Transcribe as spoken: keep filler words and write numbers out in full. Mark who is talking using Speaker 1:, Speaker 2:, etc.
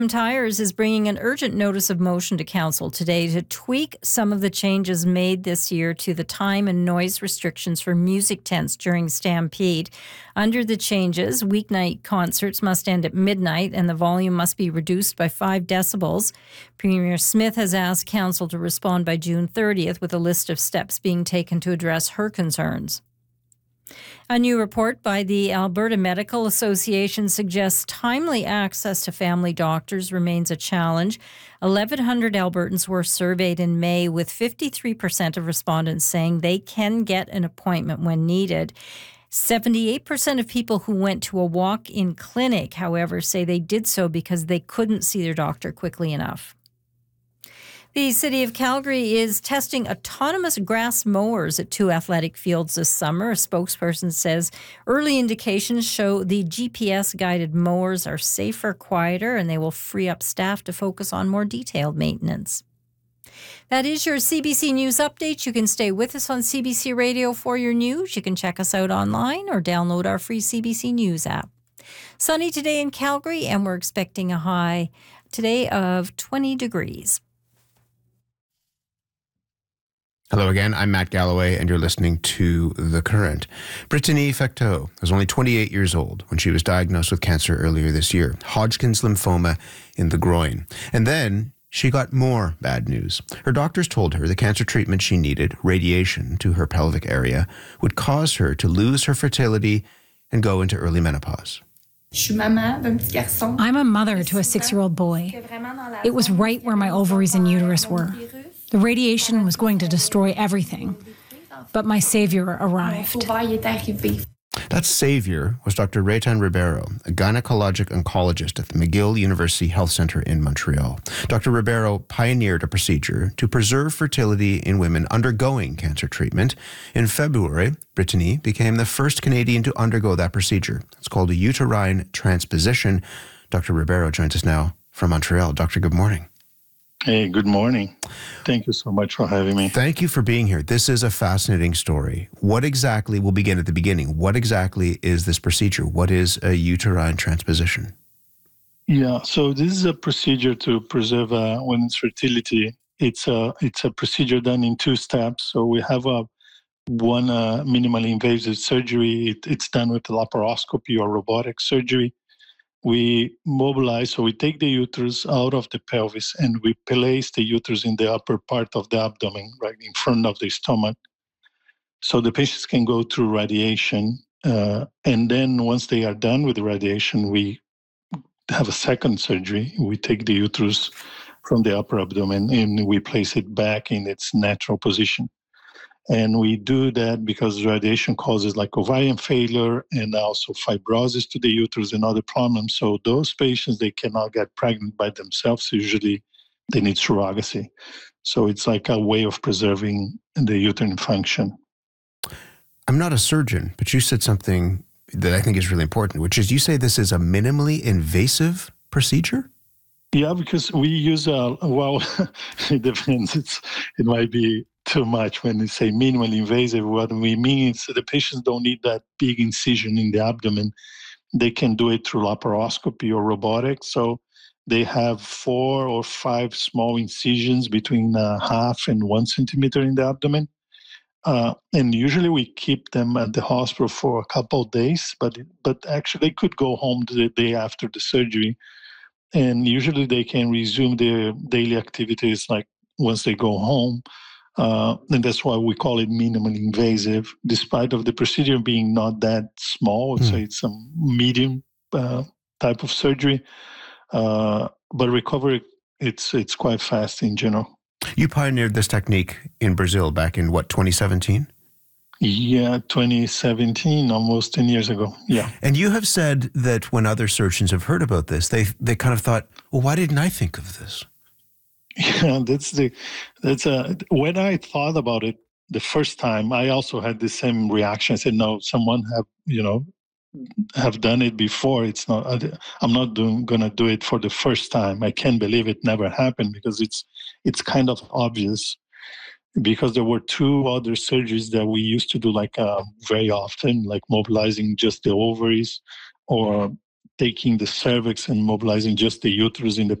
Speaker 1: Tires is bringing an urgent notice of motion to council today to tweak some of the changes made this year to the time and noise restrictions for music tents during Stampede. Under the changes, weeknight concerts must end at midnight and the volume must be reduced by five decibels. Premier Smith has asked council to respond by June thirtieth with a list of steps being taken to address her concerns. A new report by the Alberta Medical Association suggests timely access to family doctors remains a challenge. eleven hundred Albertans were surveyed in May, with fifty-three percent of respondents saying they can get an appointment when needed. seventy-eight percent of people who went to a walk-in clinic, however, say they did so because they couldn't see their doctor quickly enough. The City of Calgary is testing autonomous grass mowers at two athletic fields this summer. A spokesperson says early indications show the G P S-guided mowers are safer, quieter, and they will free up staff to focus on more detailed maintenance. That is your C B C News update. You can stay with us on C B C Radio for your news. You can check us out online or download our free C B C News app. Sunny today in Calgary, and we're expecting a high today of twenty degrees.
Speaker 2: Hello again, I'm Matt Galloway, and you're listening to The Current. Brittany Fecteau was only twenty-eight years old when she was diagnosed with cancer earlier this year, Hodgkin's lymphoma in the groin. And then she got more bad news. Her doctors told her the cancer treatment she needed, radiation to her pelvic area, would cause her to lose her fertility and go into early menopause.
Speaker 3: I'm a mother to a six-year-old boy. It was right where my ovaries and uterus were. The radiation was going to destroy everything, but my savior arrived.
Speaker 2: That savior was Doctor Raytan Ribeiro, a gynecologic oncologist at the McGill University Health Centre in Montreal. Doctor Ribeiro pioneered a procedure to preserve fertility in women undergoing cancer treatment. In February, Brittany became the first Canadian to undergo that procedure. It's called a uterine transposition. Doctor Ribeiro joins us now from Montreal. Doctor, good morning.
Speaker 4: Hey, good morning. Thank you so much for having me.
Speaker 2: Thank you for being here. This is a fascinating story. What exactly, we'll begin at the beginning, what exactly is this procedure? What is a uterine transposition?
Speaker 4: Yeah, so this is a procedure to preserve uh, women's fertility. It's a, it's a procedure done in two steps. So we have a one uh, minimally invasive surgery. It, it's done with laparoscopy or robotic surgery. We mobilize, so we take the uterus out of the pelvis and we place the uterus in the upper part of the abdomen, right in front of the stomach. So the patients can go through radiation. Uh, and then once they are done with the radiation, we have a second surgery. We take the uterus from the upper abdomen and we place it back in its natural position. And we do that because radiation causes like ovarian failure and also fibrosis to the uterus and other problems. So those patients, they cannot get pregnant by themselves. Usually they need surrogacy. So it's like a way of preserving the uterine function.
Speaker 2: I'm not a surgeon, but you said something that I think is really important, which is you say this is a minimally invasive procedure?
Speaker 4: Yeah, because we use, a, well, it depends. It's, it might be too much when they say minimally invasive. What we mean is the patients don't need that big incision in the abdomen. They can do it through laparoscopy or robotics. So they have four or five small incisions between uh, half and one centimeter in the abdomen. Uh, and usually we keep them at the hospital for a couple of days, but but actually they could go home the day after the surgery. And usually they can resume their daily activities like once they go home. Uh, and that's why we call it minimally invasive, despite of the procedure being not that small. Mm. So it's a medium uh, type of surgery. Uh, but recovery, it's it's quite fast in general.
Speaker 2: You pioneered this technique in Brazil back in, what, twenty seventeen?
Speaker 4: Yeah, twenty seventeen, almost ten years ago. Yeah.
Speaker 2: And you have said that when other surgeons have heard about this, they they kind of thought, well, why didn't I think of this?
Speaker 4: Yeah, that's the, that's a, when I thought about it the first time, I also had the same reaction. I said, no, someone have, you know, have done it before. It's not, I'm not doing, gonna do it for the first time. I can't believe it never happened because it's, it's kind of obvious because there were two other surgeries that we used to do like uh, very often, like mobilizing just the ovaries or taking the cervix and mobilizing just the uterus in the